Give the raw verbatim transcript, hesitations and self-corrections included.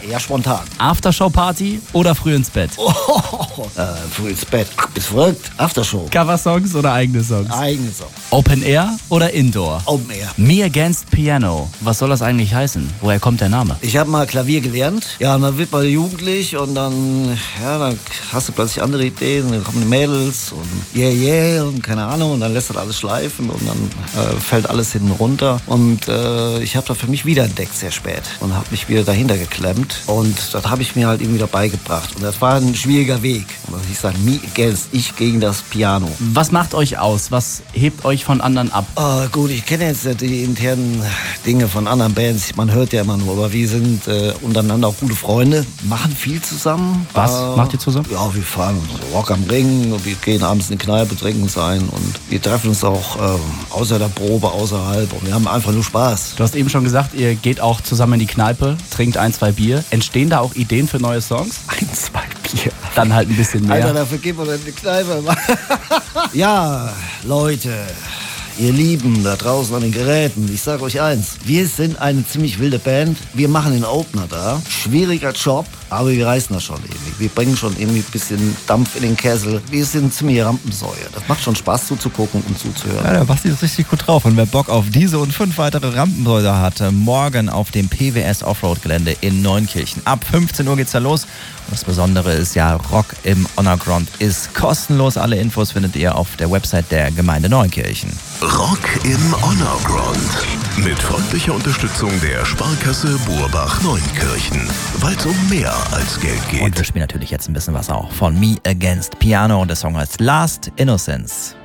eher spontan. Aftershow-Party oder früh ins Bett? Oh, äh, früh ins Bett. Ach, bist verrückt. Aftershow. Coversongs oder eigene Songs? Eigene Song. Open Air oder Indoor? Open Air. Me Against Piano. Was soll das eigentlich heißen? Woher kommt der Name? Ich habe mal Klavier gelernt. Ja, und dann wird man jugendlich und dann, ja, dann hast du plötzlich andere Ideen. Dann kommen die Mädels und yeah, yeah und keine Ahnung. Und dann lässt das alles schleifen und dann äh, fällt alles hinten runter. Und äh, ich habe da für mich wiederentdeckt sehr spät und habe mich wieder dahinter geklemmt. Und das habe ich mir halt irgendwie wieder beigebracht. Und das war ein schwieriger Weg. Und ich sage, me against, ich gegen das Piano. Was macht euch aus? Was hebt euch von anderen ab? Oh, gut, ich kenne jetzt die internen Dinge von anderen Bands. Man hört ja immer nur, aber wir sind äh, untereinander auch gute Freunde, machen viel zusammen. Was äh, macht ihr zusammen? Ja, wir fahren so Rock am Ring, wir gehen abends in die Kneipe, trinken uns ein und wir treffen uns auch äh, außer der Probe, außerhalb und wir haben einfach nur Spaß. Du hast eben schon gesagt, ihr geht auch zusammen in die Kneipe, trinkt ein, zwei Bier. Entstehen da auch Ideen für neue Songs? Ein, zwei Bier. Dann halt ein bisschen mehr. Alter, dafür geht man in die Kneipe. Ja, Leute, ihr Lieben da draußen an den Geräten, ich sag euch eins, wir sind eine ziemlich wilde Band, wir machen den Opener da, schwieriger Job, aber wir reißen das schon irgendwie, wir bringen schon irgendwie ein bisschen Dampf in den Kessel, wir sind ziemlich Rampensäue, das macht schon Spaß zuzugucken und zuzuhören. Ja, der Basti ist richtig gut drauf und wer Bock auf diese und fünf weitere Rampensäuser hat, morgen auf dem P W S Offroad-Gelände in Neunkirchen. Ab fünfzehn Uhr geht's da los. Das Besondere ist ja, Rock im Underground ist kostenlos. Alle Infos findet ihr auf der Website der Gemeinde Neunkirchen. Rock im Underground. Mit freundlicher Unterstützung der Sparkasse Burbach-Neunkirchen. Weil es um mehr als Geld geht. Und wir spielen natürlich jetzt ein bisschen was auch von Me Against Piano und der Song heißt Last Innocence.